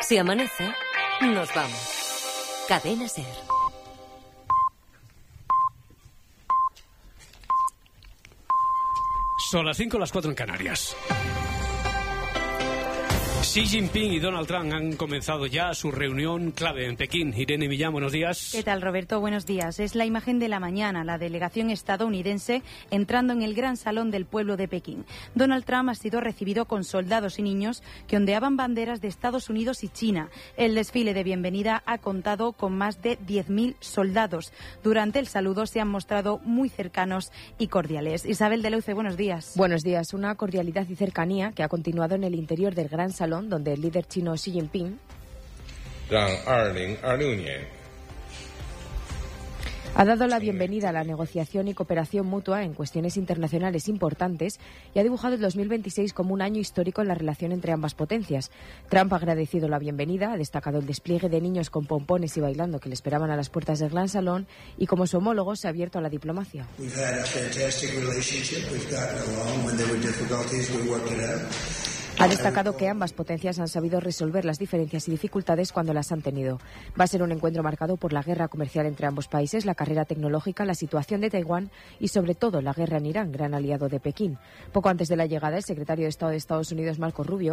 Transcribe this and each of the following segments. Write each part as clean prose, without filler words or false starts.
Si amanece, nos vamos. Cadena SER. Son las 5, las 4 en Canarias. Xi Jinping y Donald Trump han comenzado ya su reunión clave en Pekín. Irene Millán, buenos días. ¿Qué tal, Roberto? Buenos días. Es la imagen de la mañana, la delegación estadounidense entrando en el gran salón del pueblo de Pekín. Donald Trump ha sido recibido con soldados y niños que ondeaban banderas de Estados Unidos y China. El desfile de bienvenida ha contado con más de 10.000 soldados. Durante el saludo se han mostrado muy cercanos y cordiales. Isabel de Leuce, buenos días. Buenos días. Una cordialidad y cercanía que ha continuado en el interior del gran salón, donde el líder chino Xi Jinping ha dado la bienvenida a la negociación y cooperación mutua en cuestiones internacionales importantes y ha dibujado el 2026 como un año histórico en la relación entre ambas potencias. Trump ha agradecido la bienvenida, ha destacado el despliegue de niños con pompones y bailando que le esperaban a las puertas del gran salón y, como su homólogo, se ha abierto a la diplomacia. Ha destacado que ambas potencias han sabido resolver las diferencias y dificultades cuando las han tenido. Va a ser un encuentro marcado por la guerra comercial entre ambos países, la carrera tecnológica, la situación de Taiwán y, sobre todo, la guerra en Irán, gran aliado de Pekín. Poco antes de la llegada, el secretario de Estado de Estados Unidos, Marco Rubio,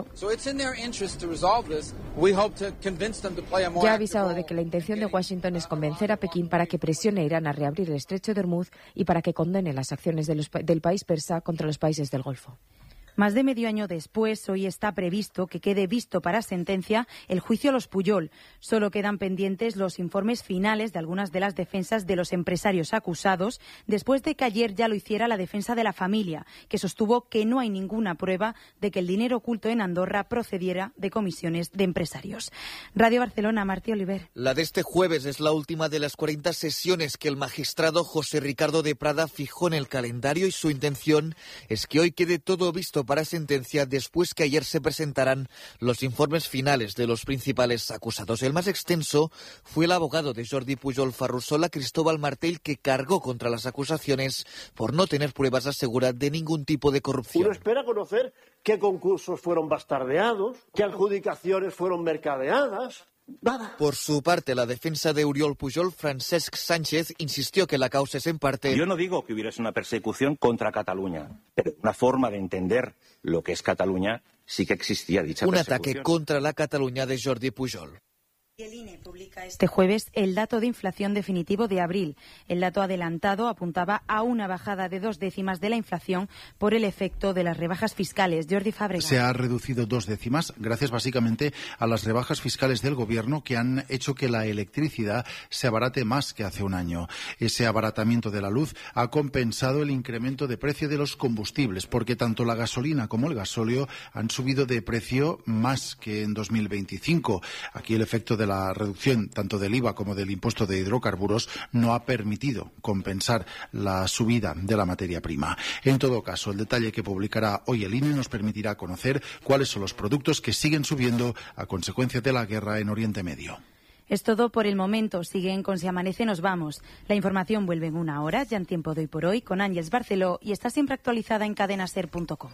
ya ha avisado de que la intención de Washington es convencer a Pekín para que presione a Irán a reabrir el estrecho de Hormuz y para que condene las acciones del país persa contra los países del Golfo. Más de medio año después, hoy está previsto que quede visto para sentencia el juicio a los Pujol. Solo quedan pendientes los informes finales de algunas de las defensas de los empresarios acusados, después de que ayer ya lo hiciera la defensa de la familia, que sostuvo que no hay ninguna prueba de que el dinero oculto en Andorra procediera de comisiones de empresarios. Radio Barcelona, Martí Oliver. La de este jueves es la última de las 40 sesiones que el magistrado José Ricardo de Prada fijó en el calendario y su intención es que hoy quede todo visto para sentencia después que ayer se presentaran los informes finales de los principales acusados. El más extenso fue el abogado de Jordi Pujol Ferrusola, Cristóbal Martell, que cargó contra las acusaciones por no tener pruebas, asegura, de ningún tipo de corrupción. Uno espera conocer qué concursos fueron bastardeados, qué adjudicaciones fueron mercadeadas. Nada. Por su parte, la defensa de Oriol Pujol, Francesc Sánchez, insistió que la causa es en parte... Yo no digo que hubiera una persecución contra Cataluña, pero una forma de entender lo que es Cataluña sí que existía dicha persecución. Un ataque contra la Cataluña de Jordi Pujol. El INE publica este jueves el dato de inflación definitivo de abril. El dato adelantado apuntaba a una bajada de 2 décimas de la inflación por el efecto de las rebajas fiscales. Jordi Fábregas. Se ha reducido 2 décimas gracias básicamente a las rebajas fiscales del Gobierno que han hecho que la electricidad se abarate más que hace un año. Ese abaratamiento de la luz ha compensado el incremento de precio de los combustibles, porque tanto la gasolina como el gasóleo han subido de precio más que en 2025. Aquí el efecto de la reducción tanto del IVA como del impuesto de hidrocarburos no ha permitido compensar la subida de la materia prima. En todo caso, el detalle que publicará hoy el INE nos permitirá conocer cuáles son los productos que siguen subiendo a consecuencia de la guerra en Oriente Medio. Es todo por el momento. Siguen con Si Amanece, nos vamos. La información vuelve en una hora, ya en Tiempo de Hoy por Hoy, con Ángeles Barceló, y está siempre actualizada en cadenaser.com.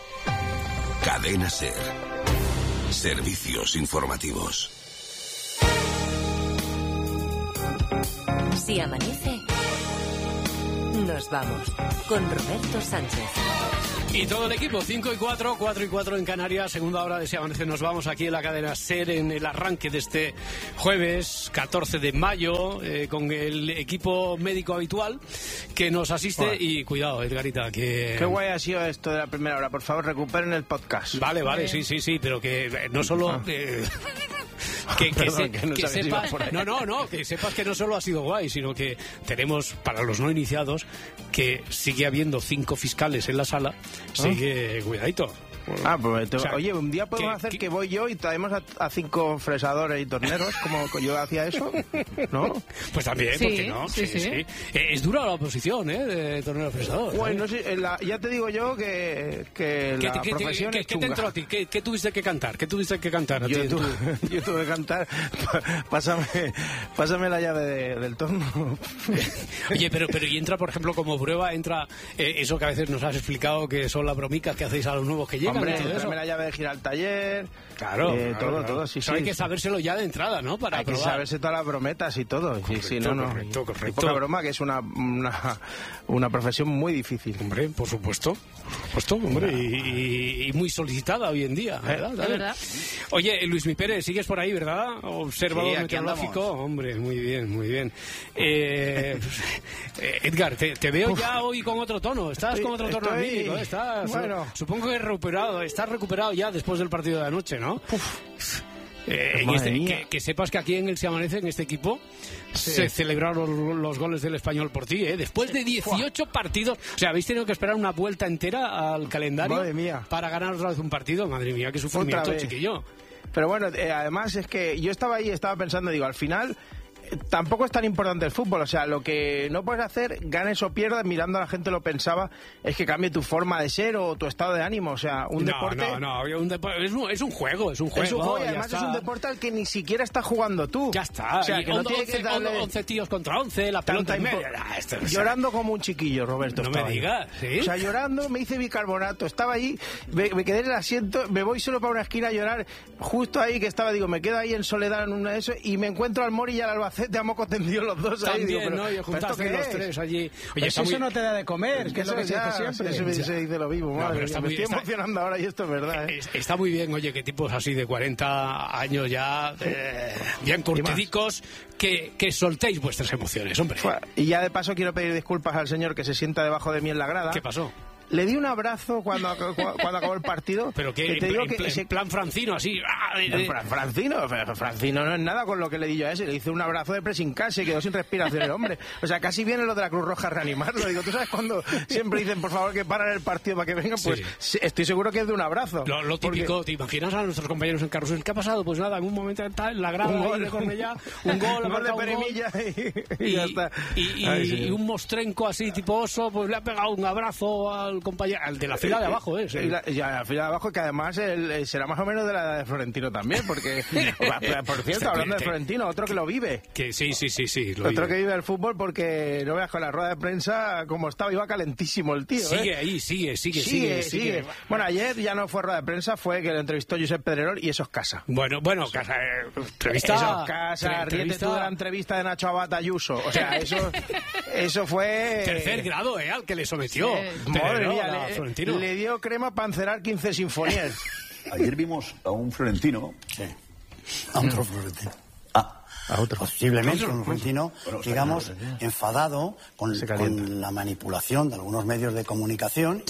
Cadena SER. Servicios informativos. Si amanece, nos vamos con Roberto Sánchez. Y todo el equipo, 5 y 4, 4 y 4 en Canarias, segunda hora de Si Amanece. Nos vamos aquí en la cadena SER en el arranque de este jueves 14 de mayo con el equipo médico habitual que nos asiste. Bueno. Y cuidado, Edgarita, que... Qué guay ha sido esto de la primera hora. Por favor, recuperen el podcast. Vale, sí, pero que no solo... que sepas que no solo ha sido guay, sino que tenemos, para los no iniciados, que sigue habiendo 5 fiscales en la sala. Sigue, cuidadito. Pues oye, un día podemos hacer que voy yo y traemos a 5 fresadores y torneros, como yo hacía eso, ¿no? Pues también, sí, ¿por qué no? Sí. Es dura la oposición, de tornero fresador. Bueno, sí, ya te digo yo que la profesión es chunga. ¿Qué te entró a ti? ¿Qué tuviste que cantar? Yo tuve que cantar. Pásame la llave del torno. Oye, pero y entra, por ejemplo, como prueba, entra eso que a veces nos has explicado, que son las bromicas que hacéis a los nuevos que llegan. Hombre, y todo eso. la llave de Giraltaller. Claro, todo, sí. Hay que sabérselo ya de entrada, ¿no? Para hay probar. que saberse todas las brometas y todo. Correcto. Y poca broma, que es una profesión muy difícil. Hombre, por supuesto, hombre, y muy solicitada hoy en día, ¿verdad? Es verdad. Oye, Luis Mi Pérez, sigues por ahí, ¿verdad? Observador meteorológico. Hombre, muy bien. Edgar, te veo ya hoy con otro tono. Estás con otro tono anímico, ¿eh? Supongo que estás recuperado ya después del partido de anoche, ¿no? Que sepas que aquí en el Se Amanece, en este equipo, se celebraron los goles del Español por ti, ¿eh? Después de 18 partidos. O sea, habéis tenido que esperar una vuelta entera al calendario para ganar otra vez un partido. Madre mía, qué sufrimiento, chiquillo. Pero bueno, además es que yo estaba ahí, estaba pensando, digo, al final tampoco es tan importante el fútbol, o sea, lo que no puedes hacer, ganes o pierdas, mirando a la gente lo pensaba, es que cambie tu forma de ser o tu estado de ánimo, o sea, un deporte... es un juego, Es un juego y además es un deporte al que ni siquiera estás jugando tú. Ya está, o sea, que no tiene que darle 11 tíos contra 11, la pelota y media. Llorando como un chiquillo, Roberto. No me digas, ¿sí? O sea, llorando, me hice bicarbonato, estaba ahí, me quedé en el asiento, me voy solo para una esquina a llorar, justo ahí que estaba, digo, me quedo ahí en soledad en una de eso, y me encuentro al Mori y al Albacete a moco tendido los dos ahí. También, digo, ¿no? Y juntaste los tres allí. Oye, eso no te da de comer, que es lo que se dice siempre. Eso se dice lo mismo, madre mía, me estoy emocionando ahora y esto es verdad. Está muy bien, oye, que tipos así de 40 años ya, bien curtidicos, que soltéis vuestras emociones, hombre. Y ya de paso quiero pedir disculpas al señor que se sienta debajo de mí en la grada. ¿Qué pasó? Le di un abrazo cuando acabó el partido. Pero que en plan Francino, así. Francino no es nada con lo que le di yo a ese. Le hice un abrazo de pressing casi, se quedó sin respiración el hombre. O sea, casi viene lo de la Cruz Roja a reanimarlo. Digo, ¿tú sabes cuando siempre dicen, por favor, que paran el partido para que vengan? Pues sí, estoy seguro que es de un abrazo. Lo típico, ¿te imaginas a nuestros compañeros en carrusel? ¿Qué ha pasado? Pues nada, en un momento en la grada de Cornellá, un gol de Peremilla y ya está. Y un mostrenco así, tipo oso, pues le ha pegado un abrazo al compañero, al de la fila de abajo, ¿eh? Sí. La fila de abajo, que además será más o menos de la edad de Florentino también, porque, por cierto, hablando de Florentino, otro que lo vive. Que sí. Otro que vive el fútbol, porque no veas con la rueda de prensa como estaba, iba calentísimo el tío. Sigue ahí, sigue. Bueno, ayer ya no fue rueda de prensa, fue que lo entrevistó Josep Pedrerol y eso es casa. Bueno, casa, entrevista. Eso es casa, ríete tú de la entrevista de Nacho Abad Ayuso. O sea, eso fue... Tercer grado, al que le sometió. Madre mía, le dio crema para encerar 15 sinfonías. Ayer vimos a un florentino. Sí. A otro florentino. A otro. Posiblemente un florentino, digamos, enfadado con la manipulación de algunos medios de comunicación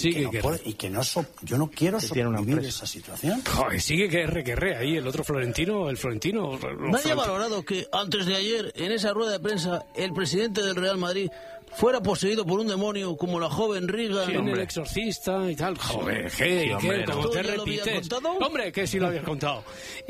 yo no quiero sobrevivir esa situación. Joder, sigue que re ahí el otro Florentino, Nadie ha valorado que antes de ayer, en esa rueda de prensa, el presidente del Real Madrid fuera poseído por un demonio como la joven Riga. En El Exorcista y tal. Joder, ¿cómo te repites? Hombre, que sí lo habías contado.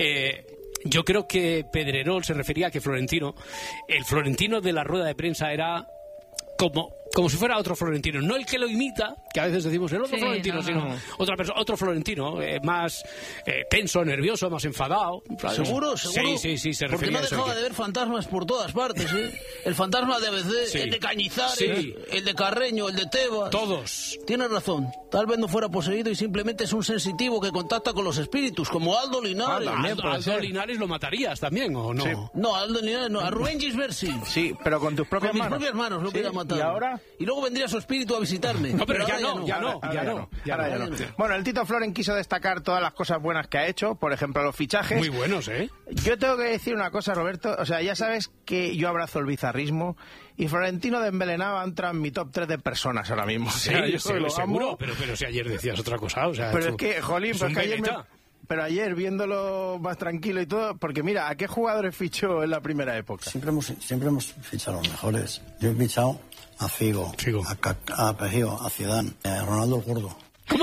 Yo creo que Pedrerol se refería a que el Florentino de la rueda de prensa era como si fuera otro Florentino, no el que lo imita, que a veces decimos el otro Florentino, sino otra persona, otro Florentino, más tenso, nervioso, más enfadado. ¿Seguro? Sí, se refería. Porque no dejaba de ver fantasmas por todas partes, ¿eh? El fantasma de ABC, el de Cañizares, el de Carreño, el de Tebas. Todos. Tienes razón, tal vez no fuera poseído y simplemente es un sensitivo que contacta con los espíritus, como Aldo Linares. Aldo Linares lo matarías también, ¿o no? Sí. No, Aldo Linares no, a Rubén Gisbersi. Sí, pero con tus propias manos. Con mis propias manos lo hubiera matado. ¿Y ahora? Y luego vendría su espíritu a visitarme. No, pero ya no. Bueno, el Tito Floren quiso destacar todas las cosas buenas que ha hecho, por ejemplo, los fichajes. Muy buenos, ¿eh? Yo tengo que decir una cosa, Roberto, o sea, ya sabes que yo abrazo el bizarrismo y Florentino Dembélé entra en mi top 3 de personas ahora mismo. Sí, seguro, pero si ayer decías otra cosa, o sea... Pero es que, jolín, pues que ayer Pero ayer, viéndolo más tranquilo y todo, porque mira, ¿a qué jugadores fichó en la primera época? Siempre hemos fichado a los mejores. Yo he fichado a Figo. A Pejío, a Zidane, a Ronaldo el Gordo. ¿Cómo?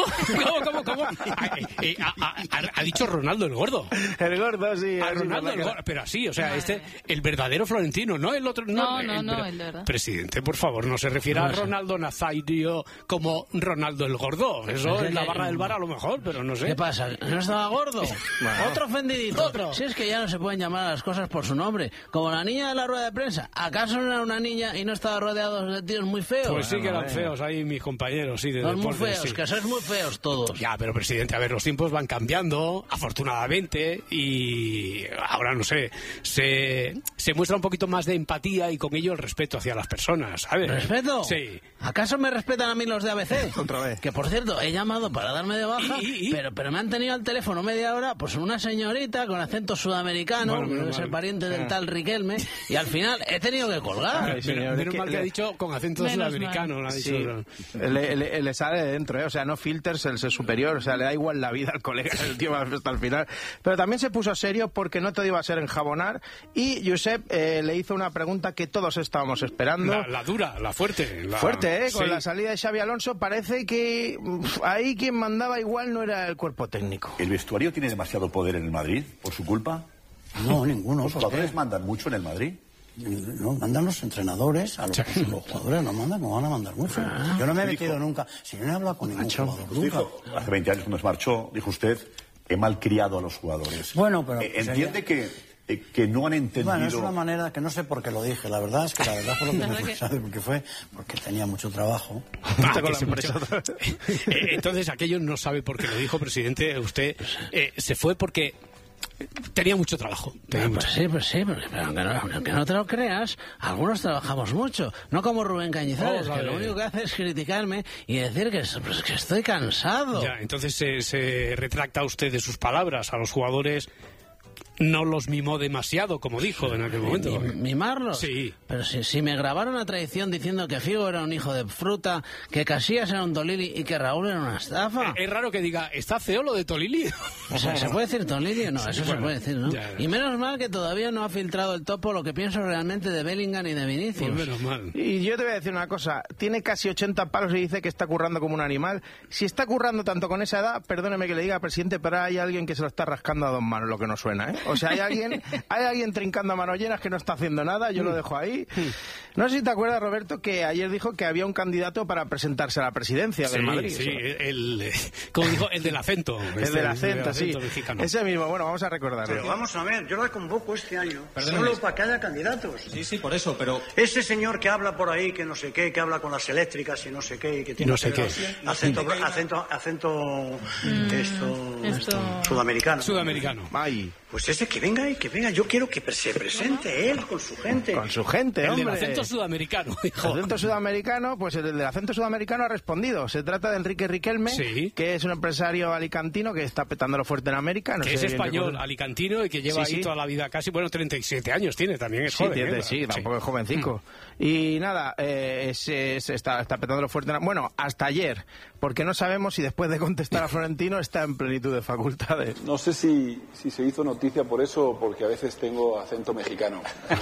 Ha dicho Ronaldo el Gordo. El Gordo, sí. A Ronaldo el Gordo, pero así, o sea, el verdadero Florentino, no el otro. No, el de verdad. Presidente, por favor, no se refiera a Ronaldo Nazario como Ronaldo el Gordo. Eso es la barra del bar a lo mejor, pero no sé. ¿Qué pasa? ¿No estaba gordo? Otro ofendidito. Si es que ya no se pueden llamar a las cosas por su nombre. Como la niña de la rueda de prensa. ¿Acaso no era una niña y no estaba rodeado de tíos muy feos? Pues sí que eran feos ahí mis compañeros, sí, de deporte. Muy feos, sí. Que sois muy muy feos todos. Ya, pero presidente, a ver, los tiempos van cambiando, afortunadamente, y ahora, no sé, se muestra un poquito más de empatía y con ello el respeto hacia las personas, ¿sabes? ¿Respeto? Sí. ¿Acaso me respetan a mí los de ABC? Otra vez. Que, por cierto, he llamado para darme de baja, pero me han tenido al teléfono media hora, pues una señorita con acento sudamericano, que debe ser pariente del tal Riquelme, y al final he tenido que colgar. Menos mal que ha dicho con acento sudamericano, lo ha dicho. Sí. Le sale de dentro, o sea, no filters el ser superior, o sea, le da igual la vida al colega, el tío va hasta el final. Pero también se puso serio porque no todo iba a ser enjabonar, y Josep le hizo una pregunta que todos estábamos esperando. La dura, la fuerte. Fuerte, con sí. la salida de Xabi Alonso parece que ahí quien mandaba igual no era el cuerpo técnico. ¿El vestuario tiene demasiado poder en el Madrid por su culpa? No, ninguno. ¿Los jugadores mandan mucho en el Madrid? No, mandan los entrenadores, a los jugadores no mandan, no van a mandar mucho. Yo no me he metido nunca, si yo no he hablado con ningún jugador nunca. Dijo, hace 20 años cuando se marchó, dijo usted, he malcriado a los jugadores. Bueno, pero... ¿Entiende que no han entendido? Bueno, es una manera que no sé por qué lo dije, la verdad es que la verdad por lo que no sabe por qué fue, porque tenía mucho trabajo. Entonces aquello no sabe por qué lo dijo, presidente, usted se fue porque... tenía mucho trabajo. Pues sí, pero aunque no te lo creas, algunos trabajamos mucho. No como Rubén Cañizares, que lo único que hace es criticarme y decir que estoy cansado. Ya, entonces se retracta usted de sus palabras a los jugadores. No los mimó demasiado, como dijo en aquel momento. ¿Mimarlos? Sí. Pero si me grabaron a traición diciendo que Figo era un hijo de fruta, que Casillas era un Tolili y que Raúl era una estafa. Es raro que diga, ¿está feo lo de Tolili? O sea, ¿se puede decir Tolili o no? Eso se puede decir, ¿no? Ya. Y menos mal que todavía no ha filtrado el topo lo que pienso realmente de Bellingham y de Vinicius. Pues menos mal. Y yo te voy a decir una cosa, tiene casi 80 palos y dice que está currando como un animal. Si está currando tanto con esa edad, perdóneme que le diga, presidente, pero hay alguien que se lo está rascando a dos manos, lo que no suena, ¿eh? O sea, hay alguien trincando a manos llenas que no está haciendo nada, yo lo dejo ahí. No sé si te acuerdas, Roberto, que ayer dijo que había un candidato para presentarse a la presidencia del Madrid. Sí, como dijo, el del acento. El del acento, sí. Mexicano. Ese mismo, bueno, vamos a recordarlo. Pero vamos a ver, yo la convoco este año solo para que haya candidatos. Sí, por eso, pero... Ese señor que habla por ahí, que no sé qué, que habla con las eléctricas y no sé qué, y que tiene no sé qué. acento sudamericano. Ay. Pues ese que venga, yo quiero que se presente él con su gente. Con su gente, hombre. El del acento sudamericano, hijo. El acento sudamericano, pues el del acento sudamericano ha respondido. Se trata de Enrique Riquelme, que es un empresario alicantino que está petándolo fuerte en América. Que es español, alicantino, y que lleva ahí toda la vida casi, 37 años tiene, también es joven. Tampoco es jovencico. Y nada, está petándolo fuerte. Bueno, hasta ayer, porque no sabemos si después de contestar a Florentino está en plenitud de facultades. No sé si se hizo noticia por eso o porque a veces tengo acento mexicano.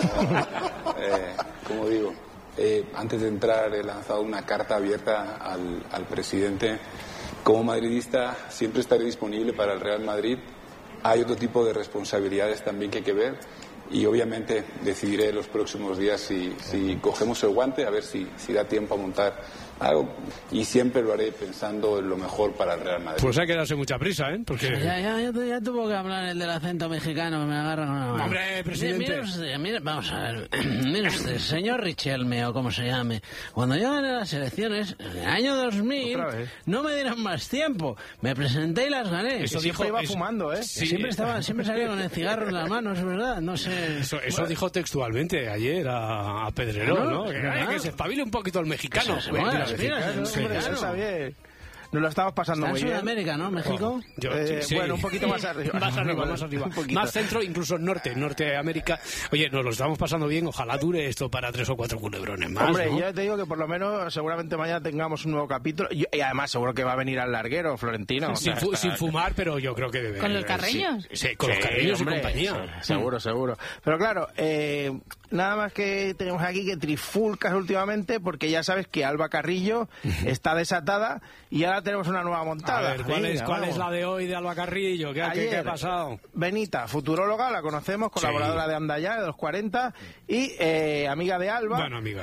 Como digo, antes de entrar he lanzado una carta abierta al presidente. Como madridista siempre estaré disponible para el Real Madrid. Hay otro tipo de responsabilidades también que hay que ver. Y obviamente decidiré los próximos días si cogemos el guante, a ver si da tiempo a montar algo. Y siempre lo haré pensando en lo mejor para el Real Madrid. Pues hay que darse mucha prisa, ¿eh? Porque... Ya tuvo que hablar el del acento mexicano, me agarra con una mano. ¡Hombre, presidente! Mire, vamos a ver. Mire usted, señor Richelme, o como se llame, cuando yo gané las elecciones, en el año 2000, no me dieron más tiempo. Me presenté y las gané. Eso dijo, iba fumando, ¿eh? Sí. Siempre salía con el cigarro en la mano, es verdad, no sé... Eso dijo textualmente ayer a Pedrerol, ¿no? Que se espabile un poquito el mexicano. Eso está bien. Nos lo estamos pasando muy bien. En Sudamérica, ¿no? ¿México? Bueno, un poquito más arriba. Más arriba. Más centro, incluso Norteamérica. Oye, nos lo estamos pasando bien. Ojalá dure esto para 3 o 4 culebrones más. Hombre, ¿no? yo te digo que por lo menos seguramente mañana tengamos un nuevo capítulo. Y además seguro que va a venir al larguero, Florentino. Sin fumar, pero yo creo que debe. ¿Con los carreños? Sí, con los carreños y compañía. Seguro. Pero claro, nada más que tenemos aquí que trifulcas últimamente, porque ya sabes que Alba Carrillo está desatada y ahora tenemos una nueva montada. A ver, ¿cuál es la de hoy de Alba Carrillo? ¿Qué ha pasado? Benita, futuróloga, la conocemos, colaboradora de Andaya, de los 40, y amiga de Alba. Bueno, amiga.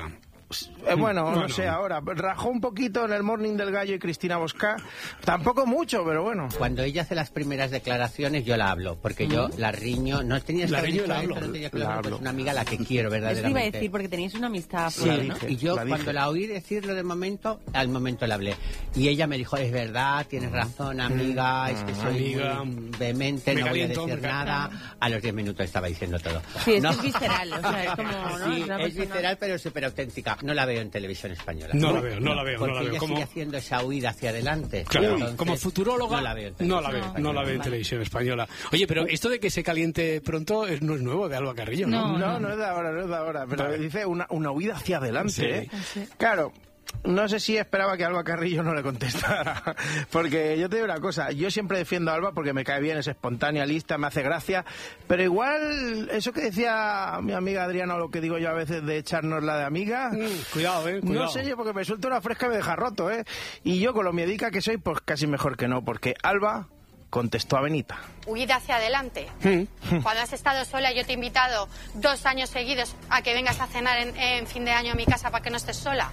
Bueno, no sé ahora. Rajó un poquito en el Morning del Gallo y Cristina Boscá. Tampoco mucho, pero bueno. Cuando ella hace las primeras declaraciones, yo la hablo, porque yo la riño. No tenía que hablar, es una amiga a la que quiero, verdaderamente. Eso iba a decir, porque tenéis una amistad. Sí, ¿no? Y yo cuando la oí decirlo al momento le hablé. Y ella me dijo, es verdad, tienes razón, amiga, es que soy muy vehemente, no voy a decir nada. A los 10 minutos estaba diciendo todo. Sí, es visceral, o sea, es como... Sí, es visceral, pero súper auténtica. No la veo en televisión española. No la veo. Porque ella sigue haciendo esa huida hacia adelante. Claro, entonces, como futuróloga no la veo en televisión española. Oye, pero esto de que se caliente pronto no es nuevo de Alba Carrillo, ¿no? No es de ahora. Pero dice una huida hacia adelante, Sí. Claro. No sé si esperaba que Alba Carrillo no le contestara, porque yo te digo una cosa, yo siempre defiendo a Alba porque me cae bien, es espontánea, lista, me hace gracia, pero igual eso que decía mi amiga Adriana, o lo que digo yo a veces de echarnos la de amiga, cuidado. No sé yo, porque me suelto una fresca y me deja roto, y yo con lo miedica que soy, pues casi mejor que no, porque Alba contestó a Benita. Huida hacia adelante. Cuando has estado sola, yo te he invitado 2 años seguidos a que vengas a cenar en fin de año a mi casa para que no estés sola.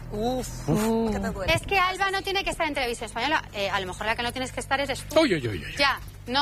Es que Alba no tiene que estar en televisión española. A lo mejor la que no tienes que estar eres tú. Ya,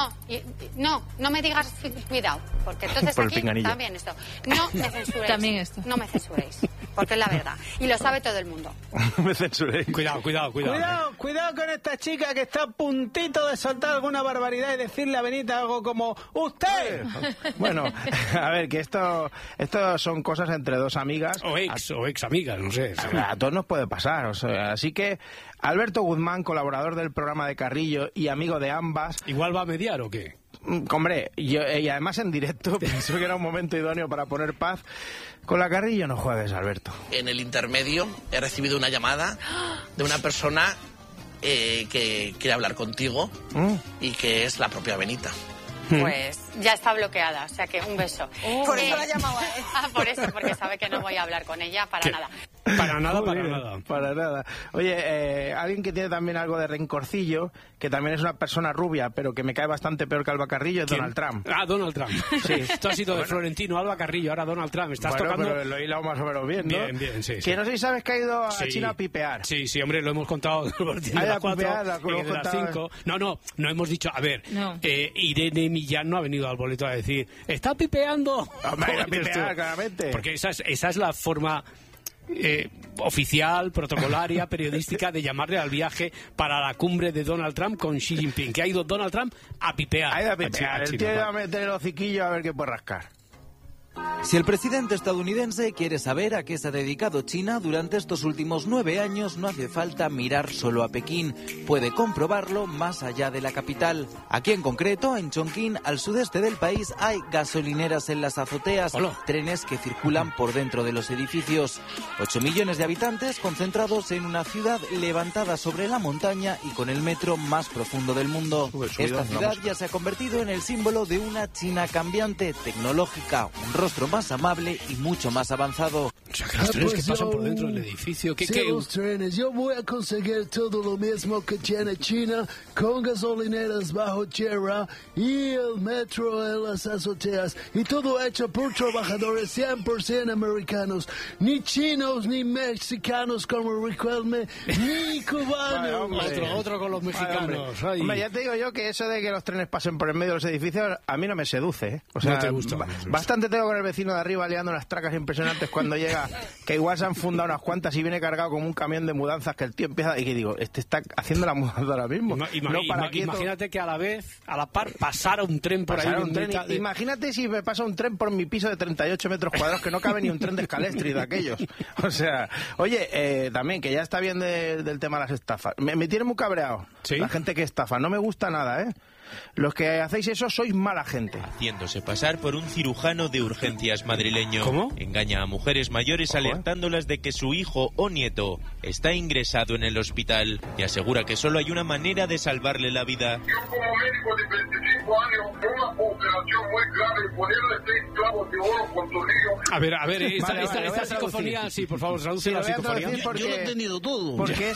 no me digas cuidado, porque entonces por aquí también esto. No me censuréis. También esto. No me censuréis, porque es la verdad. Y lo sabe todo el mundo. Me censuréis. Cuidado. Cuidado con esta chica que está a puntito de soltar alguna barbaridad y decirle a Benita algo como ¡usted! Bueno, a ver, que esto son cosas entre dos amigas. O ex amigas, no sé. A todos nos puede pasar, o sea, así que Alberto Guzmán, colaborador del programa de Carrillo y amigo de ambas... ¿Igual va a mediar o qué? Hombre, y además en directo pensó que era un momento idóneo para poner paz. Con la Carrillo no juegues, Alberto. En el intermedio he recibido una llamada de una persona que quiere hablar contigo y que es la propia Benita. Pues ya está bloqueada, o sea que un beso. Por eso la llamaba él. Por eso, porque sabe que no voy a hablar con ella para nada. Para nada. Oye, alguien que tiene también algo de rencorcillo, que también es una persona rubia, pero que me cae bastante peor que Alba Carrillo, es Donald Trump. Donald Trump. Sí. Esto ha sido de Florentino, Alba Carrillo, ahora Donald Trump. Estás tocando... pero lo he hilado más o menos bien, ¿no? Bien, sí. Que no sé si sabes que ha ido a China a pipear. Sí, hombre, lo hemos contado de las 4 y de las 5. No hemos dicho, a ver, Irene Millán no ha venido al boleto a decir, está pipeando. Hombre, a pipear, claramente. Porque esa es la forma... oficial, protocolaria, periodística de llamarle al viaje para la cumbre de Donald Trump con Xi Jinping, que ha ido Donald Trump a pipear. Ha ido a pipear, el tío va a meter el hociquillo a ver qué puede rascar. Si el presidente estadounidense quiere saber a qué se ha dedicado China durante estos últimos 9 años, no hace falta mirar solo a Pekín. Puede comprobarlo más allá de la capital. Aquí en concreto, en Chongqing, al sudeste del país, hay gasolineras en las azoteas, trenes que circulan por dentro de los edificios. 8 millones de habitantes concentrados en una ciudad levantada sobre la montaña y con el metro más profundo del mundo. Esta ciudad ya se ha convertido en el símbolo de una China cambiante, tecnológica, un rostro más amable y mucho más avanzado. O sea, que los trenes que pasan por dentro del edificio... Los trenes. Yo voy a conseguir todo lo mismo que tiene China, con gasolineras bajo tierra y el metro en las azoteas. Y todo hecho por trabajadores 100% americanos. Ni chinos, ni mexicanos como Riquelme, ni cubanos. Otro con los mexicanos. Hombre, ya te digo yo que eso de que los trenes pasen por el medio de los edificios a mí no me seduce. O sea, no te gusta. Bastante tengo con el vecino de arriba liando unas tracas impresionantes cuando llega, que igual se han fundado unas cuantas y viene cargado como un camión de mudanzas, que el tío empieza y que digo, este está haciendo la mudanza ahora mismo. Imagínate que a la par pasara un tren por ahí. Imagínate si me pasa un tren por mi piso de 38 metros cuadrados, que no cabe ni un tren de Scalestri de aquellos. O sea, oye, también que ya está bien del tema de las estafas. Me tiene muy cabreado la gente que estafa. No me gusta nada, Los que hacéis eso sois mala gente. Haciéndose pasar por un cirujano de urgencias madrileño. ¿Cómo? Engaña a mujeres mayores alertándolas de que su hijo o nieto está ingresado en el hospital y asegura que solo hay una manera de salvarle la vida. Yo como médico de 25 años, una operación muy grave, ponerle 6 clavos de oro con tornillo. A ver, esta psicofonía, sí, por favor, traduce la psicofonía. Yo lo he entendido todo. Porque